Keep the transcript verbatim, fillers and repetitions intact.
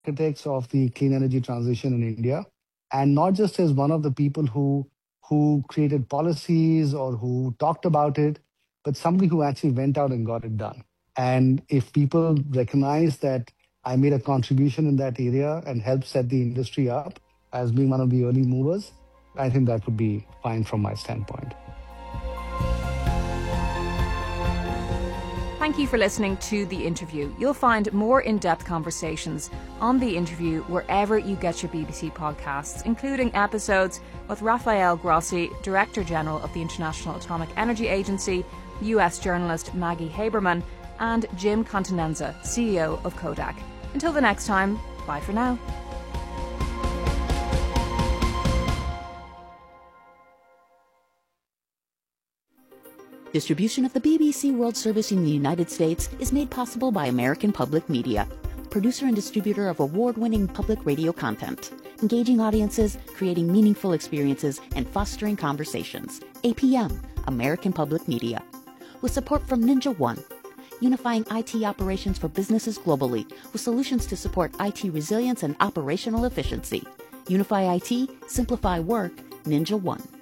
architects of the clean energy transition in India, and not just as one of the people who who created policies or who talked about it, but somebody who actually went out and got it done. And if people recognize that I made a contribution in that area and helped set the industry up as being one of the early movers, I think that would be fine from my standpoint. Thank you for listening to The Interview. You'll find more in-depth conversations on The Interview wherever you get your B B C podcasts, including episodes with Rafael Grossi, Director General of the International Atomic Energy Agency, U S journalist Maggie Haberman, and Jim Continenza, C E O of Kodak. Until the next time, bye for now. Distribution of the B B C World Service in the United States is made possible by American Public Media, producer and distributor of award-winning public radio content, engaging audiences, creating meaningful experiences, and fostering conversations. A P M, American Public Media. With support from Ninja One, unifying I T operations for businesses globally with solutions to support I T resilience and operational efficiency. Unify I T, simplify work, Ninja One.